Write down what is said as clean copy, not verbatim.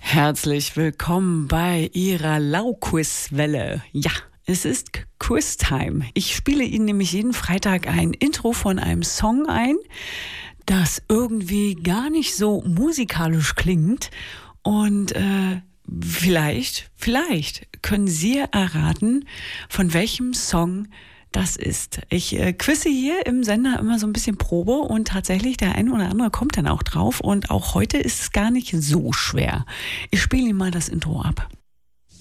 Herzlich willkommen bei Ihrer Lau-Quiz-Welle. Ja, es ist Quiz-Time. Ich spiele Ihnen nämlich jeden Freitag ein Intro von einem Song ein, das irgendwie gar nicht so musikalisch klingt. Und vielleicht können Sie erraten, von welchem Song das ist. Ich quizze hier im Sender immer so ein bisschen Probe und tatsächlich der eine oder andere kommt dann auch drauf und auch heute ist es gar nicht so schwer. Ich spiele Ihnen mal das Intro ab.